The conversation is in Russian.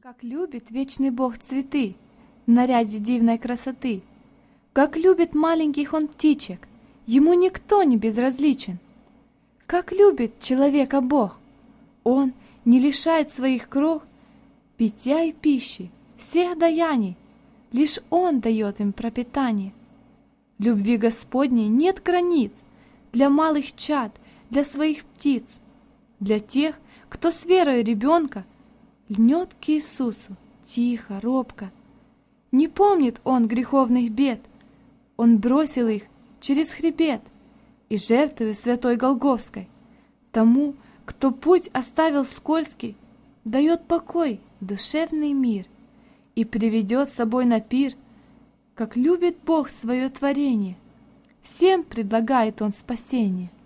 Как любит вечный Бог цветы в наряде дивной красоты, как любит маленьких он птичек, ему никто не безразличен. Как любит человека Бог, он не лишает своих крох питья и пищи, всех даяний, лишь он дает им пропитание. В любви Господней нет границ для малых чад, для своих птиц, для тех, кто с верой ребенка льнет к Иисусу тихо, робко. Не помнит он греховных бед, он бросил их через хребет и жертвою святой Голгофской тому, кто путь оставил скользкий, дает покой, душевный мир и приведет с собой на пир, как любит Бог свое творение. Всем предлагает он спасение.